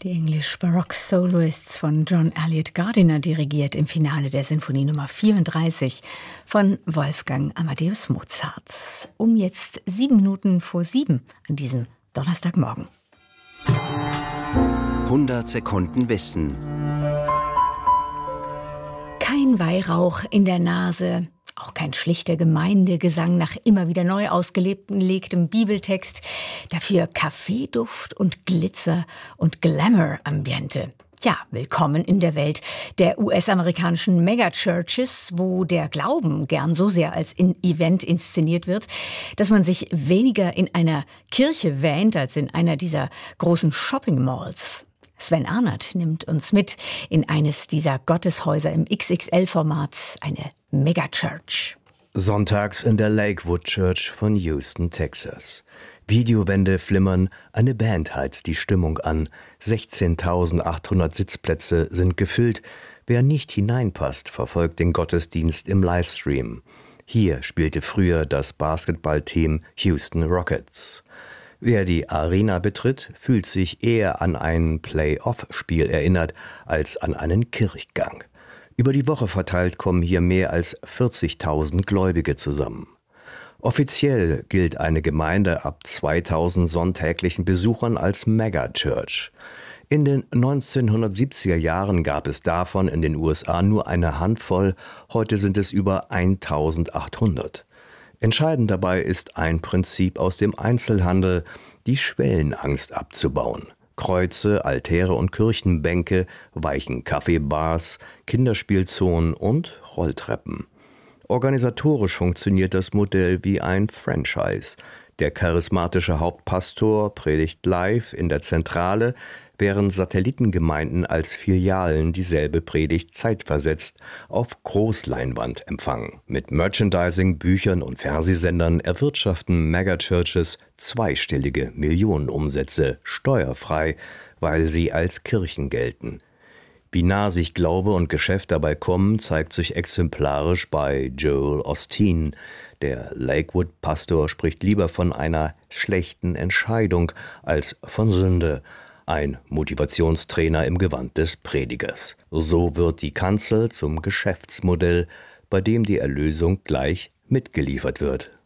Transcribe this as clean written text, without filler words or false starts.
Die English Baroque Soloists von John Elliott Gardiner dirigiert im Finale der Sinfonie Nummer 34 von Wolfgang Amadeus Mozart. Um jetzt 7 Minuten vor 7 an diesem Donnerstagmorgen. 100 Sekunden Wissen. Kein Weihrauch in der Nase, auch kein schlichter Gemeindegesang nach immer wieder neu ausgelegtem Bibeltext. Dafür Kaffeeduft und Glitzer und Glamour-Ambiente. Tja, willkommen in der Welt der US-amerikanischen Megachurches, wo der Glauben gern so sehr als Event inszeniert wird, dass man sich weniger in einer Kirche wähnt als in einer dieser großen Shopping-Malls. Sven Arnert nimmt uns mit in eines dieser Gotteshäuser im XXL-Format, eine Megachurch. Sonntags in der Lakewood Church von Houston, Texas. Videowände flimmern, eine Band heizt die Stimmung an. 16.800 Sitzplätze sind gefüllt. Wer nicht hineinpasst, verfolgt den Gottesdienst im Livestream. Hier spielte früher das Basketballteam Houston Rockets. Wer die Arena betritt, fühlt sich eher an ein Play-off-Spiel erinnert als an einen Kirchgang. Über die Woche verteilt kommen hier mehr als 40.000 Gläubige zusammen. Offiziell gilt eine Gemeinde ab 2.000 sonntäglichen Besuchern als Megachurch. In den 1970er Jahren gab es davon in den USA nur eine Handvoll, heute sind es über 1.800. Entscheidend dabei ist ein Prinzip aus dem Einzelhandel, die Schwellenangst abzubauen. Kreuze, Altäre und Kirchenbänke, weichen Kaffeebars, Kinderspielzonen und Rolltreppen. Organisatorisch funktioniert das Modell wie ein Franchise. Der charismatische Hauptpastor predigt live in der Zentrale, während Satellitengemeinden als Filialen dieselbe Predigt zeitversetzt auf Großleinwand empfangen. Mit Merchandising, Büchern und Fernsehsendern erwirtschaften Megachurches zweistellige Millionenumsätze steuerfrei, weil sie als Kirchen gelten. Wie nah sich Glaube und Geschäft dabei kommen, zeigt sich exemplarisch bei Joel Osteen. Der Lakewood-Pastor spricht lieber von einer schlechten Entscheidung als von Sünde. Ein Motivationstrainer im Gewand des Predigers. So wird die Kanzel zum Geschäftsmodell, bei dem die Erlösung gleich mitgeliefert wird.